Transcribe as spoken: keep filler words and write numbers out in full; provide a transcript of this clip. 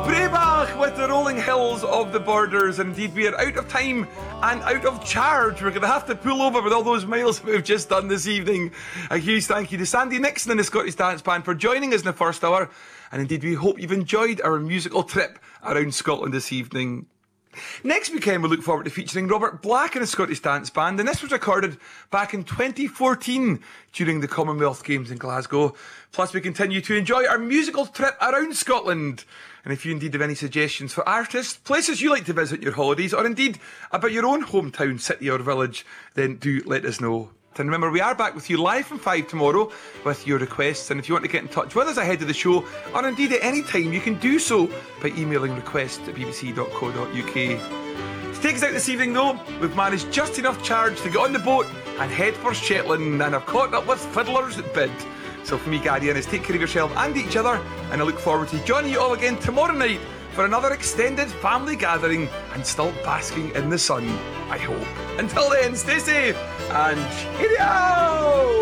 Breabach with the rolling hills of the borders. And indeed, we are out of time and out of charge. We're going to have to pull over with all those miles that we've just done this evening. A huge thank you to Sandy Nixon and the Scottish Dance Band for joining us in the first hour. And indeed, we hope you've enjoyed our musical trip around Scotland this evening. Next weekend, we look forward to featuring Robert Black and the Scottish Dance Band, and this was recorded back in twenty fourteen during the Commonwealth Games in Glasgow. Plus, we continue to enjoy our musical trip around Scotland. And if you indeed have any suggestions for artists, places you like to visit your holidays, or indeed about your own hometown, city or village, then do let us know. And remember, we are back with you live from five tomorrow with your requests. And if you want to get in touch with us ahead of the show, or indeed at any time, you can do so by emailing request at b b c dot co dot u k. To take us out this evening, though, we've managed just enough charge to get on the boat and head for Shetland, and I've caught up with Fiddler's Bid. So for me, Gary Ennis, take care of yourself and each other, and I look forward to joining you all again tomorrow night for another extended family gathering and still basking in the sun, I hope. Until then, stay safe and cheerio!